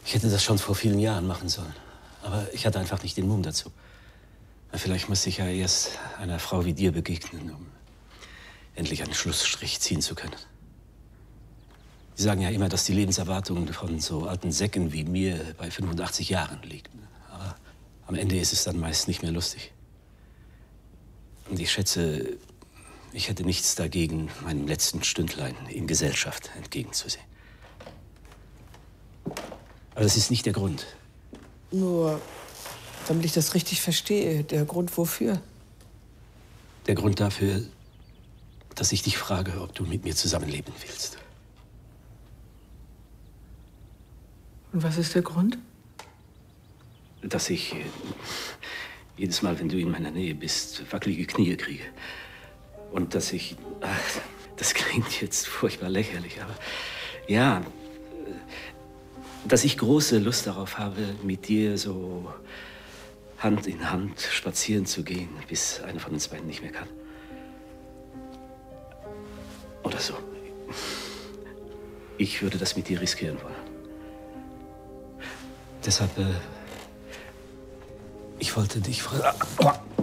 Ich hätte das schon vor vielen Jahren machen sollen. Aber ich hatte einfach nicht den Mumm dazu. Vielleicht musste ich ja erst einer Frau wie dir begegnen, um endlich einen Schlussstrich ziehen zu können. Sie sagen ja immer, dass die Lebenserwartung von so alten Säcken wie mir bei 85 Jahren liegt. Aber am Ende ist es dann meist nicht mehr lustig. Und ich schätze, ich hätte nichts dagegen, meinem letzten Stündlein in Gesellschaft entgegenzusehen. Aber das ist nicht der Grund. Nur, damit ich das richtig verstehe, der Grund wofür? Der Grund dafür, dass ich dich frage, ob du mit mir zusammenleben willst. Und was ist der Grund? Dass ich jedes Mal, wenn du in meiner Nähe bist, wackelige Knie kriege. Und dass ich... Ach, das klingt jetzt furchtbar lächerlich, aber... Ja, dass ich große Lust darauf habe, mit dir so Hand in Hand spazieren zu gehen, bis einer von uns beiden nicht mehr kann. Oder so. Ich würde das mit dir riskieren wollen. Deshalb, ich wollte dich fragen...